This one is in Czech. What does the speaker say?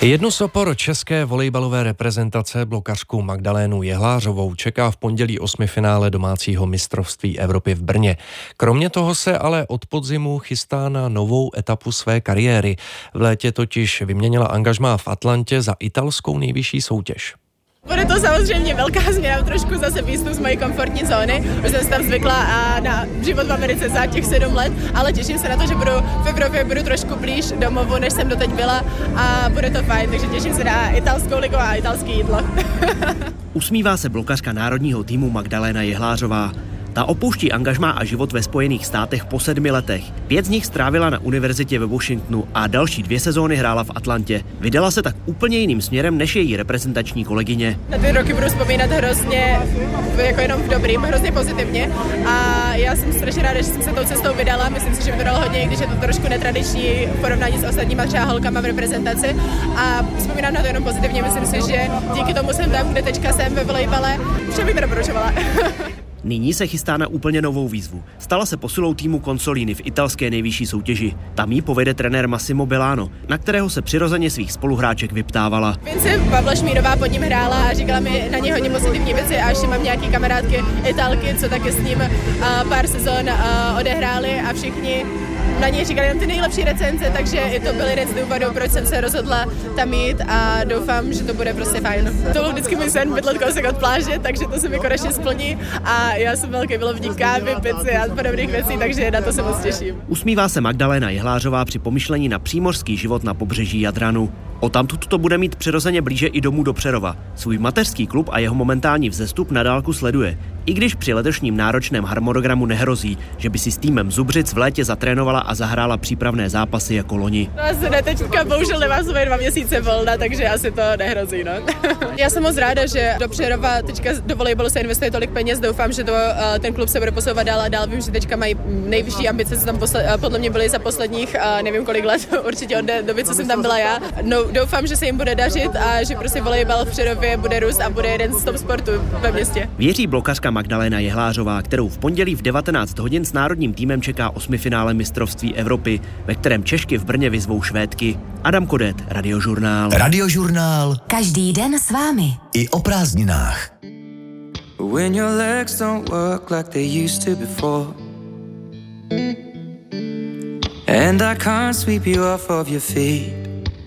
Jednu z opor české volejbalové reprezentace, blokařku Magdalénu Jehlářovou, čeká v pondělí osmifinále domácího mistrovství Evropy v Brně. Kromě toho se ale od podzimu chystá na novou etapu své kariéry. V létě totiž vyměnila angažmá v Atlantě za italskou nejvyšší soutěž. Bude to samozřejmě velká změna, trošku zase výstup z mojí komfortní zóny. Už jsem se tam zvykla a na život v Americe za těch 7 let, ale těším se na to, že budu v Evropě, budu trošku blíž domovu, než jsem doteď byla a bude to fajn, takže těším se na italskou ligu a italské jídlo. Usmívá se blokařka národního týmu Magdaléna Jehlářová. Ta opouští angažmá a život ve Spojených státech po 7 letech. 5 z nich strávila na univerzitě ve Washingtonu a další 2 sezóny hrála v Atlantě. Vydala se tak úplně jiným směrem než její reprezentační kolegyně. Na ty roky budu vzpomínat hrozně, jako jenom v dobrým, hrozně pozitivně a já jsem strašně ráda, že jsem se tou cestou vydala. Myslím si, že mi to dalo hodně, i když je to trošku netradiční v porovnání s ostatníma třeba holkama v reprezentaci a vzpomínám na to jenom pozitivně. Myslím si, že díky tomu jsem tam, kde teďka jsem ve volejbale, vše bych to doporučovala. Nyní se chystá na úplně novou výzvu. Stala se posilou týmu Consolini v italské nejvyšší soutěži. Tam jí povede trenér Massimo Bellano, na kterého se přirozeně svých spoluhráček vyptávala. Vince Pavla Šmírová pod ním hrála a říkala mi na něj hodně pozitivní věci a ještě mám nějaký kamarádky Italky, co taky s ním pár sezon odehráli a všichni na něj říkali jenom ty nejlepší recenze, takže i to byl jeden z důvodů, proč jsem se rozhodla tam jít a doufám, že to bude prostě fajn. To byl vždycky můj sen bydlet kousek od pláže, takže to se mi konečně splní a já jsem velký milovník kávy, pizzy a podobných věcí, takže na to se moc těším. Usmívá se Magdaléna Jehlářová při pomyšlení na přímořský život na pobřeží Jadranu. Odtamtud to bude mít přirozeně blíže i domů do Přerova. Svůj mateřský klub a jeho momentální vzestup na dálku sleduje. I když při letošním náročném harmonogramu nehrozí, že by si s týmem Zubřic v létě zatrénovala a zahrála přípravné zápasy jako loni. No asi ne, teďka bohužel nemám svoje 2 měsíce volna, takže asi to nehrozí, no. Já jsem moc ráda, že do Přerova teďka do volejbalu se investuje tolik peněz, doufám, že ten klub se bude posouvat dál a dál. Vím, že teďka mají nejvyšší ambice, co tam podle mě byly za posledních nevím kolik let, určitě od doby, co jsem tam byla já. No, doufám, že se jim bude dařit a že prostě volejbal v Přerově bude růst a bude jeden z top sportů ve městě. Věří blokařka Magdaléna Jehlářová, kterou v pondělí v 19 hodin s národním týmem čeká osmifinále mistrovství Evropy, ve kterém Češky v Brně vyzvou Švédky. Adam Kodet, Radiožurnál. Radiožurnál. Každý den s vámi. I o prázdninách. When your legs don't work like they used to before, and I can't sweep you off of your feet.